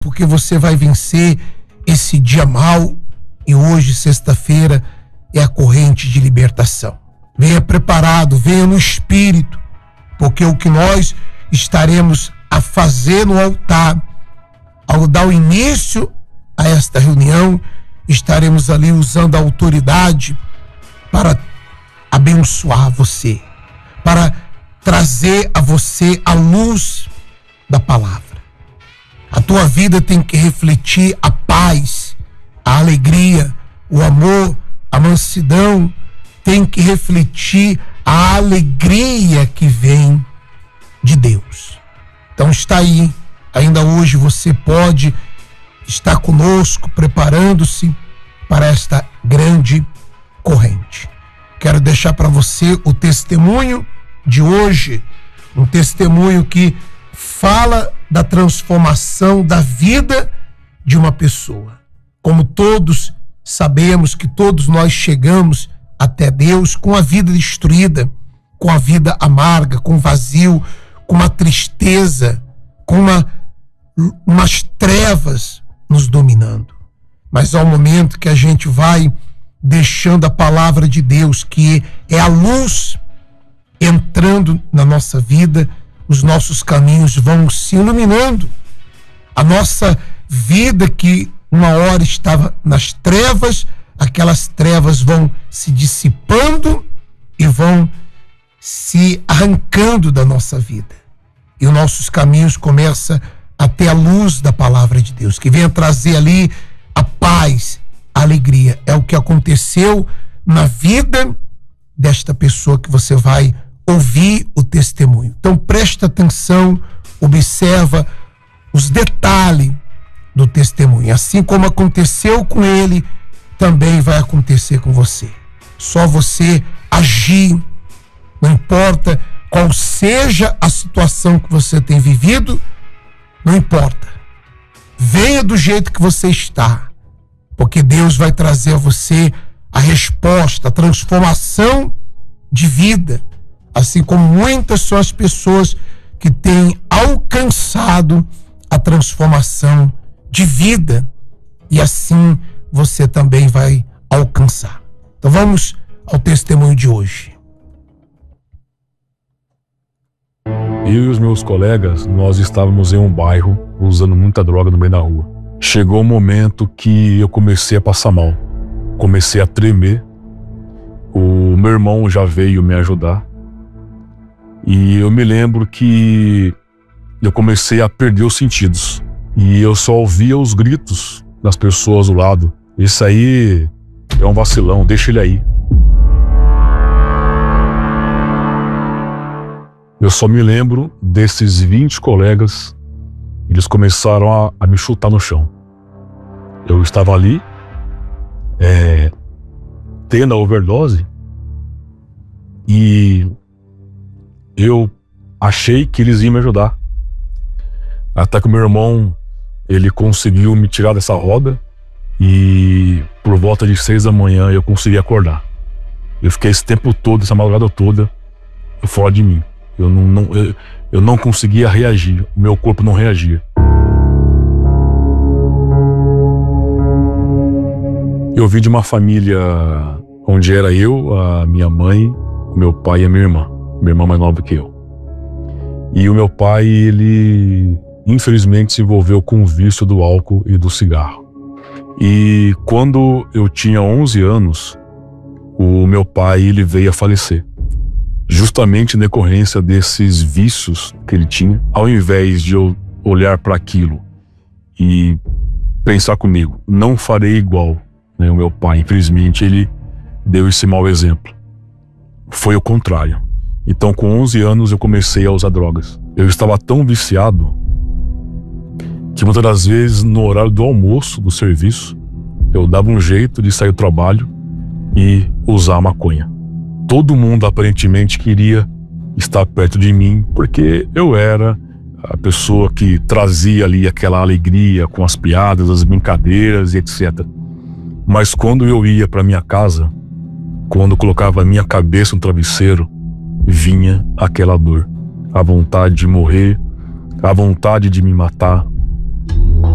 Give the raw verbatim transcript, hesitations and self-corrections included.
porque você vai vencer esse dia mau e hoje, sexta-feira, é a corrente de libertação. Venha preparado, venha no Espírito, porque o que nós estaremos a fazer no altar, ao dar o início a esta reunião, estaremos ali usando a autoridade para abençoar você, para trazer a você a luz da palavra. A tua vida tem que refletir a paz, a alegria, o amor, a mansidão, tem que refletir a alegria que vem de Deus. Então está aí, ainda hoje você pode estar conosco, preparando-se para esta grande corrente. Quero deixar para você o testemunho de hoje, um testemunho que fala da transformação da vida de uma pessoa. Como todos sabemos que todos nós chegamos até Deus com a vida destruída, com a vida amarga, com vazio, com uma tristeza, com uma, umas trevas nos dominando. Mas há um momento que a gente vai deixando a palavra de Deus, que é a luz, entrando na nossa vida, os nossos caminhos vão se iluminando. A nossa vida que uma hora estava nas trevas, aquelas trevas vão se dissipando e vão se arrancando da nossa vida. E os nossos caminhos começam a ter a luz da palavra de Deus, que venha trazer ali a paz, a alegria. É o que aconteceu na vida desta pessoa que você vai ouvir o testemunho. Então presta atenção, observa os detalhes do testemunho. Assim como aconteceu com ele, também vai acontecer com você. Só você agir, não importa qual seja a situação que você tem vivido, não importa. Venha do jeito que você está, porque Deus vai trazer a você a resposta, a transformação de vida. Assim como muitas são as pessoas que têm alcançado a transformação de vida, e assim você também vai alcançar. Então vamos ao testemunho de hoje. Eu e os meus colegas, nós estávamos em um bairro usando muita droga no meio da rua. Chegou um momento que eu comecei a passar mal, comecei a tremer. O meu irmão já veio me ajudar. E eu me lembro que eu comecei a perder os sentidos. E eu só ouvia os gritos das pessoas do lado. Isso aí é um vacilão, deixa ele aí. Eu só me lembro desses vinte colegas, eles começaram a, a me chutar no chão. Eu estava ali, é, tendo a overdose, e eu achei que eles iam me ajudar. Até que o meu irmão, ele conseguiu me tirar dessa roda, e por volta de seis da manhã eu consegui acordar. Eu fiquei esse tempo todo, essa madrugada toda, fora de mim. Eu não, não, eu, eu não conseguia reagir, o meu corpo não reagia. Eu vim de uma família onde era eu, a minha mãe, o meu pai e a minha irmã. Minha irmã mais nova que eu. E o meu pai, ele infelizmente se envolveu com o vício do álcool e do cigarro. E quando eu tinha onze anos, o meu pai, ele veio a falecer. Justamente na decorrência desses vícios que ele tinha. Ao invés de eu olhar para aquilo e pensar comigo, não farei igual, né? O meu pai, infelizmente, ele deu esse mau exemplo. Foi o contrário. Então, com onze anos, eu comecei a usar drogas. Eu estava tão viciado que muitas das vezes, no horário do almoço do serviço, eu dava um jeito de sair do trabalho e usar a maconha. Todo mundo aparentemente queria estar perto de mim, porque eu era a pessoa que trazia ali aquela alegria com as piadas, as brincadeiras e etcétera. Mas quando eu ia para minha casa, quando eu colocava a minha cabeça no travesseiro, vinha aquela dor, a vontade de morrer, a vontade de me matar,